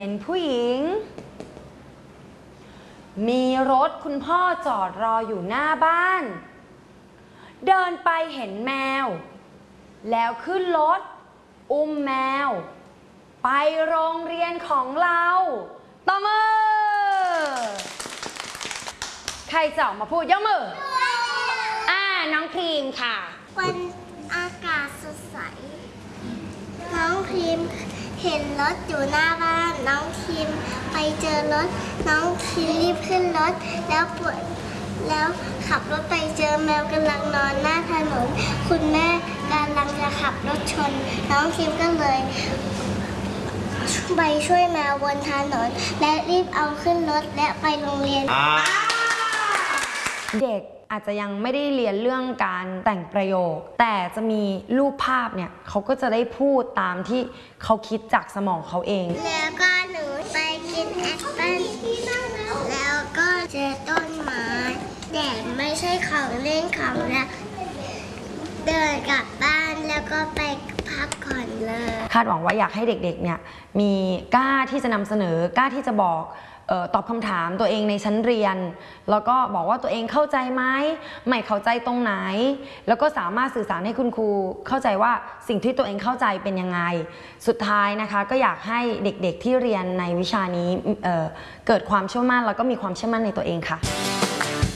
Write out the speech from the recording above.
เป็นผู้หญิงมีรถคุณพ่อจอดรออยู่หน้าบ้านเดินไปเห็นแมวแล้วขึ้นรถอุ้มแมวไปโรงเรียนของเราตบมือใครจะออกมาพูดยกมือน้องครีมค่ะวันอากาศสดใสน้องครีมเห็นรถอยู่หน้าบ้านน้องครีมไปเจอรถน้องครีมรีบขึ้นรถแล้วขับรถไปเจอแมวกำลังนอนหน้าถนนคุณแม่กำลังจะขับรถชนน้องครีมก็เลยไปช่วยแมวบนถนนและรีบเอาขึ้นรถและไปโรงเรียนเด็กอาจจะยังไม่ได้เรียนเรื่องการแต่งประโยคแต่จะมีรูปภาพเนี่ยเขาก็จะได้พูดตามที่เขาคิดจากสมองเขาเองแล้วก็หนูไปกินแอปเปิ้ลแล้วก็เจอต้นไม้แต่ไม่ใช่ของเล่นของนะเดินกลับบ้านแล้วก็ไปพักผ่อนเลยคาดหวังว่าอยากให้เด็กๆเนี่ยมีกล้าที่จะนำเสนอกล้าที่จะบอกตอบคำถามตัวเองในชั้นเรียนแล้วก็บอกว่าตัวเองเข้าใจไหมไม่เข้าใจตรงไหนแล้วก็สามารถสื่อสารให้คุณครูเข้าใจว่าสิ่งที่ตัวเองเข้าใจเป็นยังไงสุดท้ายนะคะก็อยากให้เด็กๆที่เรียนในวิชานี้เกิดความเชื่อมั่นแล้วก็มีความเชื่อมั่นในตัวเองค่ะ